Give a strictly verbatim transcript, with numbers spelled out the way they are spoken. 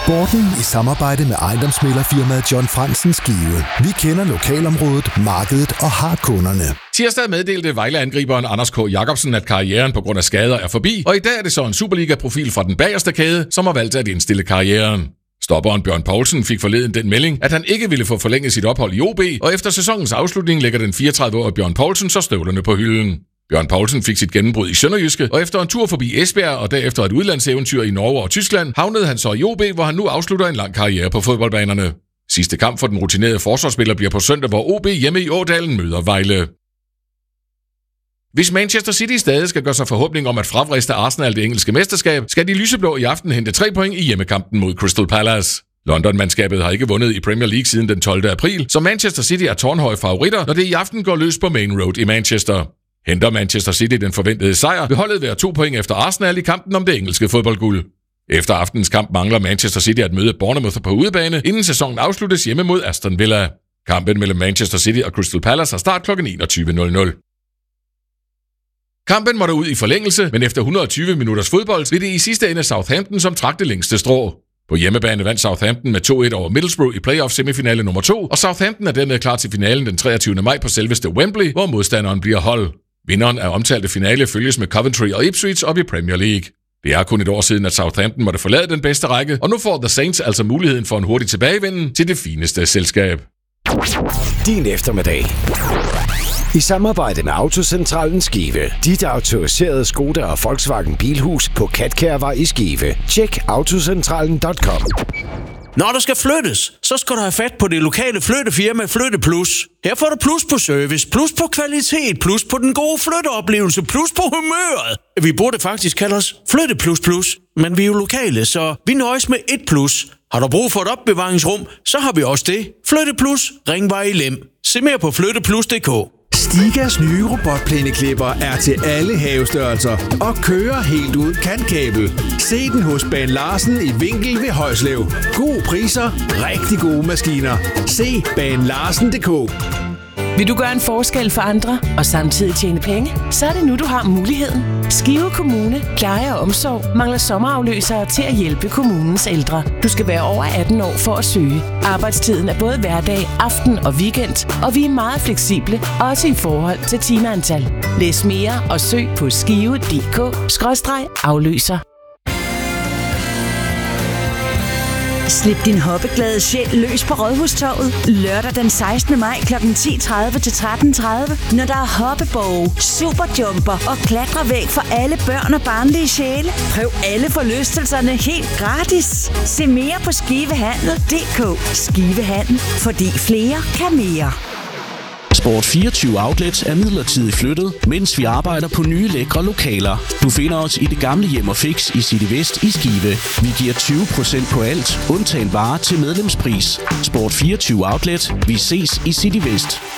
Sporten i samarbejde med ejendomsmæglerfirmaet John Fransen Skive. Vi kender lokalområdet, markedet og har kunderne. Tirsdag meddelte Vejle-angriberen Anders K. Jacobsen, at karrieren på grund af skader er forbi, og i dag er det så en Superliga-profil fra den bagerste kæde, som har valgt at indstille karrieren. Stopperen Bjørn Poulsen fik forleden den melding, at han ikke ville få forlænget sit ophold i O B, og efter sæsonens afslutning lægger den fireogtredive-årige Bjørn Poulsen så støvlerne på hylden. Bjørn Poulsen fik sit gennembrud i Sønderjyske, og efter en tur forbi Esbjerg og derefter et udlandseventyr i Norge og Tyskland, havnede han så i O B, hvor han nu afslutter en lang karriere på fodboldbanerne. Sidste kamp for den rutinerede forsvarsspiller bliver på søndag, hvor O B hjemme i Ådalen møder Vejle. Hvis Manchester City stadig skal gøre sig forhåbning om at fravriste Arsenal det engelske mesterskab, skal de lyseblå i aften hente tre point i hjemmekampen mod Crystal Palace. London-mandskabet har ikke vundet i Premier League siden den tolvte april, så Manchester City er tårnhøje favoritter, når det i aften går løs på Main Road i Manchester. Henter Manchester City den forventede sejr, vil holdet være to point efter Arsenal i kampen om det engelske fodboldguld. Efter aftenens kamp mangler Manchester City at møde Bournemouth på udebane, inden sæsonen afsluttes hjemme mod Aston Villa. Kampen mellem Manchester City og Crystal Palace har start klokken enogtyve nul nul. Kampen måtte ud i forlængelse, men efter et hundrede og tyve minutters fodbold blev det i sidste ende Southampton, som trak det længste strå. På hjemmebane vandt Southampton med to et over Middlesbrough i playoff-semifinale nummer to, og Southampton er dermed klar til finalen den treogtyvende maj på selveste Wembley, hvor modstanderen bliver Hull. Vinderen af omtalte finale følges med Coventry og Ipswich op i Premier League. Det er kun et år siden, at Southampton måtte forlade den bedste række, og nu får The Saints altså muligheden for en hurtig tilbagevenden til det fineste selskab. Din eftermiddag. I samarbejde med Autocentralen Skive. Dit autoriserede Skoda og Volkswagen Bilhus på Katkærvej i Skive. Tjek autocentralen punktum com. Når der skal flyttes, så skal du have fat på det lokale flyttefirma Flytte Plus. Her får du plus på service, plus på kvalitet, plus på den gode flytteoplevelse, plus på humøret. Vi burde faktisk kalde os Flytte Plus Plus, men vi er jo lokale, så vi nøjes med et plus. Har du brug for et opbevaringsrum, så har vi også det. Flytte Plus, Ringvej i Lem. Se mere på flytteplus punktum d k. Stigas nye robotplæneklipper er til alle havestørrelser og kører helt ud kantkabel. Se den hos Baan Larsen i Vinkel ved Højslev. Gode priser, rigtig gode maskiner. Se baan larsen punktum d k. Vil du gøre en forskel for andre og samtidig tjene penge? Så er det nu, du har muligheden. Skive Kommune, pleje og omsorg mangler sommerafløsere til at hjælpe kommunens ældre. Du skal være over atten år for at søge. Arbejdstiden er både hverdag, aften og weekend, og vi er meget fleksible, også i forhold til timeantal. Læs mere og søg på skive punktum d k skråstreg afløser. Slip din hoppeglade sjæl løs på Rådhustorvet lørdag den sekstende maj klokken ti tredive til tretten tredive, når der er hoppeborge, superjumper og klatrevæg for alle børn og barnlige sjæle. Prøv alle forlystelserne helt gratis. Se mere på skivehandel punktum d k. Skivehandel, fordi flere kan mere. Sport fireogtyve Outlets er midlertidigt flyttet, mens vi arbejder på nye lækre lokaler. Du finder os i det gamle Hjem og Fix i City Vest i Skive. Vi giver tyve procent på alt, undtagen varer til medlemspris. Sport fireogtyve Outlet. Vi ses i City Vest.